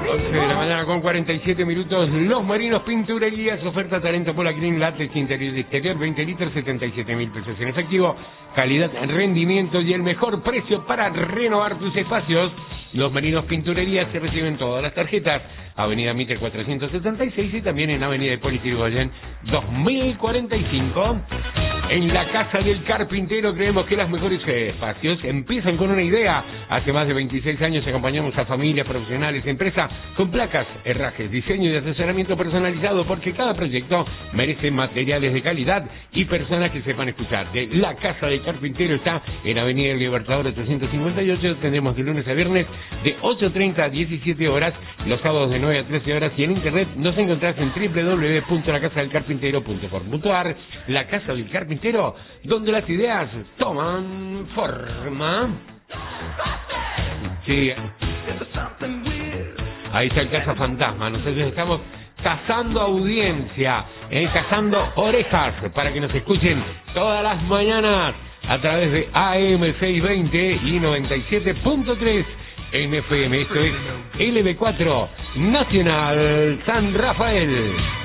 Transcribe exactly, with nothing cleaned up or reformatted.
once de la mañana con cuarenta y siete minutos. Los Marinos Pinturerías, oferta talento por la Green Látex interior y exterior, veinte litros, setenta y siete mil pesos en efectivo, calidad, rendimiento y el mejor precio para renovar tus espacios. Los Marinos Pinturerías se reciben todas las tarjetas. Avenida Mitre cuatrocientos setenta y seis y también en Avenida Hipólito Yrigoyen dos mil cuarenta y cinco. En la Casa del Carpintero creemos que las mejores espacios empiezan con una idea. Hace más de veintiséis años acompañamos a familias, profesionales, empresas con placas, herrajes, diseño y asesoramiento personalizado, porque cada proyecto merece materiales de calidad y personas que sepan escuchar. De la Casa del Carpintero está en Avenida del Libertador ochocientos cincuenta y ocho. Tendremos de lunes a viernes de ocho treinta a diecisiete horas, los sábados de nueve a trece horas, y en internet nos encontrás en doble u doble u doble u punto la casa del carpintero punto com punto a r. La Casa del Carpintero, donde las ideas toman forma. Sí. Ahí está el Casa Fantasma. Nosotros estamos cazando audiencia, eh, cazando orejas para que nos escuchen todas las mañanas a través de A M seiscientos veinte y noventa y siete punto tres en F M. Esto es L B cuatro Nacional San Rafael.